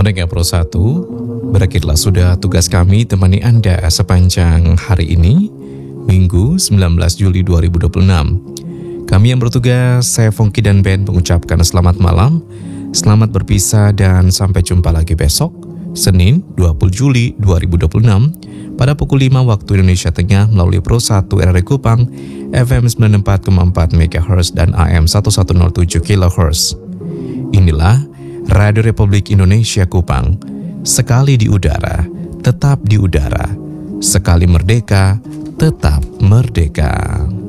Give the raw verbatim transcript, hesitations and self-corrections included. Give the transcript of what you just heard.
Pendengar Pro satu, berakhirlah sudah tugas kami temani Anda sepanjang hari ini, Minggu sembilan belas Juli dua ribu dua puluh enam. Kami yang bertugas, saya Fongki dan Ben mengucapkan selamat malam, selamat berpisah dan sampai jumpa lagi besok, Senin dua puluh Juli dua ribu dua puluh enam, pada pukul lima waktu Indonesia Tengah melalui Pro satu R R I Kupang, F M sembilan puluh empat koma empat MHz dan A M seribu seratus tujuh kilohertz. Inilah Radio Republik Indonesia Kupang, sekali di udara, tetap di udara, sekali merdeka, tetap merdeka.